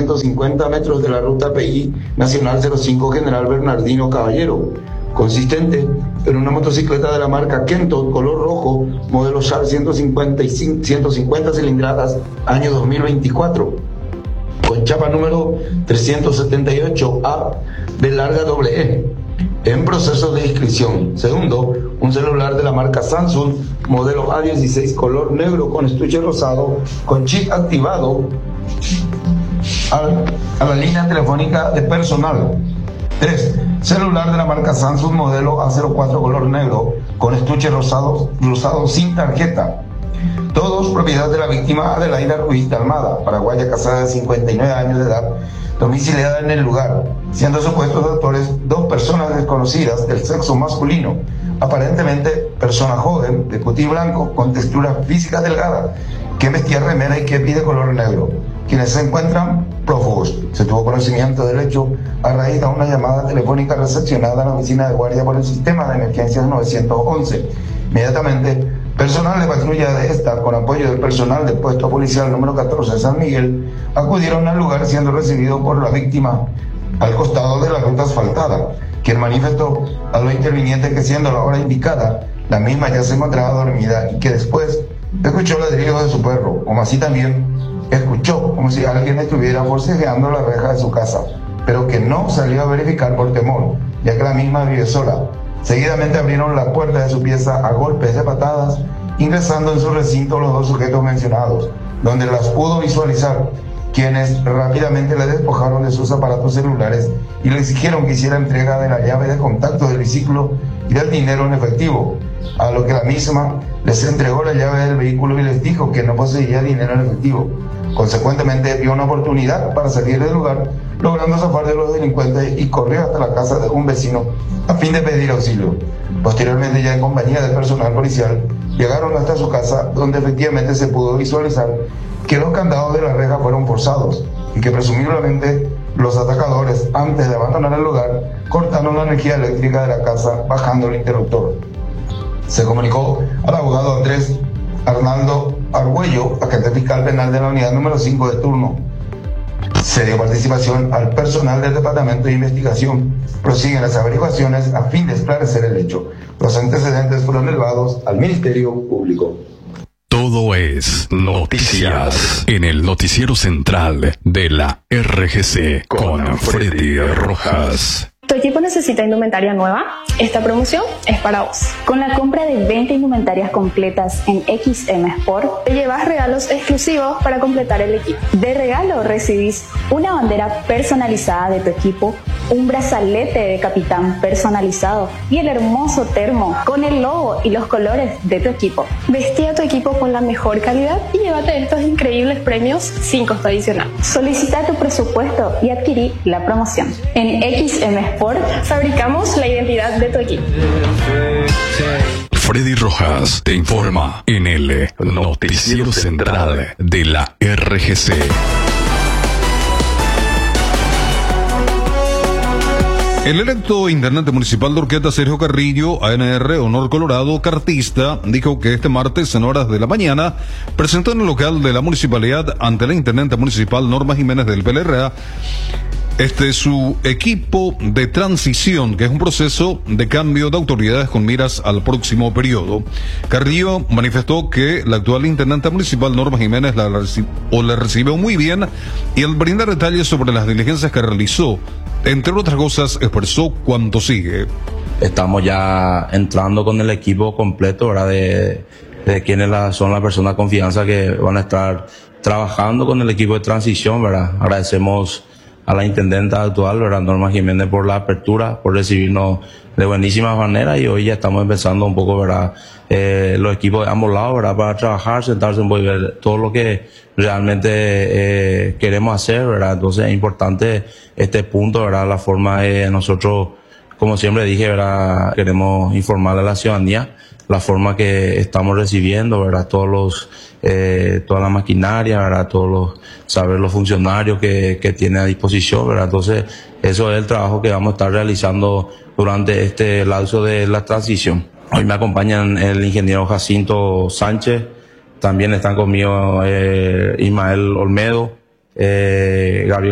150 metros de la ruta PI Nacional 05 General Bernardino Caballero, consistente en una motocicleta de la marca Kento, color rojo, modelo Char 150 cilindradas, año 2024, con chapa número 378A de larga EE, en proceso de inscripción. Segundo, un celular de la marca Samsung, modelo A16, color negro con estuche rosado, con chip activado a la línea telefónica de personal. 3. Celular de la marca Samsung, modelo A04, color negro, con estuche rosado sin tarjeta. Todos propiedad de la víctima Adelaida Ruiz de Almada, paraguaya, casada, de 59 años de edad, domiciliada en el lugar, siendo supuestos autores dos personas desconocidas del sexo masculino, aparentemente persona joven, de cutis blanco, con textura física delgada, que vestía remera y kepi de color negro, quienes se encuentran prófugos. Se tuvo conocimiento del hecho a raíz de una llamada telefónica recepcionada en la oficina de guardia por el sistema de emergencias 911. Inmediatamente, personal de patrulla de esta, con apoyo del personal del puesto policial número 14 de San Miguel, acudieron al lugar, siendo recibidos por la víctima al costado de la ruta asfaltada, quien manifestó a los intervinientes que, siendo la hora indicada, la misma ya se encontraba dormida y que después escuchó ladridos de su perro, como así también escuchó como si alguien estuviera forcejeando la reja de su casa, pero que no salió a verificar por temor, ya que la misma vive sola. Seguidamente abrieron la puerta de su pieza a golpes de patadas, ingresando en su recinto los dos sujetos mencionados, donde las pudo visualizar, quienes rápidamente le despojaron de sus aparatos celulares y le exigieron que hiciera entrega de la llave de contacto del vehículo y del dinero en efectivo, a lo que la misma les entregó la llave del vehículo y les dijo que no poseía dinero en efectivo. Consecuentemente, vio una oportunidad para salir del lugar, logrando zafar de los delincuentes, y corrió hasta la casa de un vecino a fin de pedir auxilio. Posteriormente, ya en compañía del personal policial, llegaron hasta su casa, donde efectivamente se pudo visualizar que los candados de la reja fueron forzados y que presumiblemente los atacadores, antes de abandonar el lugar, cortaron la energía eléctrica de la casa bajando el interruptor. Se comunicó al abogado Andrés Arnaldo Argüello, agente fiscal penal de la unidad número 5 de turno. Se dio participación al personal del Departamento de Investigación. Prosiguen las averiguaciones a fin de esclarecer el hecho. Los antecedentes fueron elevados al Ministerio Público. Todo es noticias en el noticiero central de la RGC con Freddy Rojas. ¿Tu equipo necesita indumentaria nueva? Esta promoción es para vos. Con la compra de 20 indumentarias completas en XM Sport, te llevas regalos exclusivos para completar el equipo. De regalo recibís una bandera personalizada de tu equipo, un brazalete de capitán personalizado y el hermoso termo con el logo y los colores de tu equipo. Vestí a tu equipo con la mejor calidad y llévate estos increíbles premios sin costo adicional. Solicita tu presupuesto y adquirí la promoción. En XM Sport fabricamos la identidad de tu equipo. Freddy Rojas te informa en el noticiero central de la RGC. El electo intendente municipal de Urquieta, Sergio Carrillo, ANR, Honor Colorado, cartista, dijo que este martes, en horas de la mañana, presentó en el local de la municipalidad ante la intendente municipal Norma Jiménez del PLRA su equipo de transición, que es un proceso de cambio de autoridades con miras al próximo periodo. Carrillo manifestó que la actual intendente municipal Norma Jiménez la recibió muy bien, y al brindar detalles sobre las diligencias que realizó, entre otras cosas, expresó cuánto sigue. Estamos ya entrando con el equipo completo, ¿verdad? De quienes son las personas de confianza que van a estar trabajando con el equipo de transición, ¿verdad? Agradecemos a la intendenta actual, ¿verdad? Norma Jiménez, por la apertura, por recibirnos de buenísima manera, y hoy ya estamos empezando un poco, ¿verdad? Los equipos de ambos lados, ¿verdad? Para trabajar, sentarse y ver todo lo que realmente queremos hacer, ¿verdad? Entonces es importante este punto, ¿verdad? La forma de nosotros, como siempre dije, ¿verdad? Queremos informarle a la ciudadanía la forma que estamos recibiendo, ¿verdad? Toda la maquinaria, ¿verdad? Los funcionarios que tiene a disposición, ¿verdad? Entonces, eso es el trabajo que vamos a estar realizando durante este lapso de la transición. Hoy me acompañan el ingeniero Jacinto Sánchez, también están conmigo Ismael Olmedo, Gabriel